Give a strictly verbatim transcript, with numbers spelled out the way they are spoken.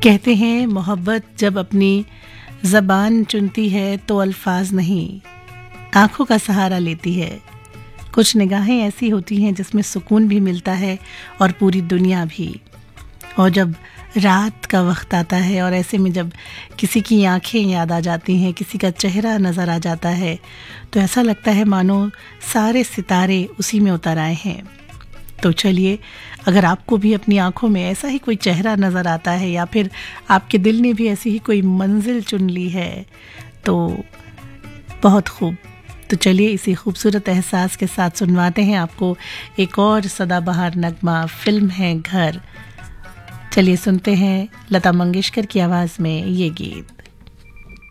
कहते हैं मोहब्बत जब अपनी ज़बान चुनती है तो अल्फाज नहीं, आँखों का सहारा लेती है। कुछ निगाहें ऐसी होती हैं जिसमें सुकून भी मिलता है और पूरी दुनिया भी। और जब रात का वक्त आता है और ऐसे में जब किसी की आंखें याद आ जाती हैं, किसी का चेहरा नज़र आ जाता है, तो ऐसा लगता है मानो सारे सितारे उसी में उतर आए हैं। तो चलिए, अगर आपको भी अपनी आंखों में ऐसा ही कोई चेहरा नज़र आता है या फिर आपके दिल ने भी ऐसी ही कोई मंजिल चुन ली है, तो बहुत खूब। तो चलिए, इसी खूबसूरत एहसास के साथ सुनवाते हैं आपको एक और सदाबहार नगमा। फिल्म है घर। चलिए सुनते हैं लता मंगेशकर की आवाज़ में ये गीत।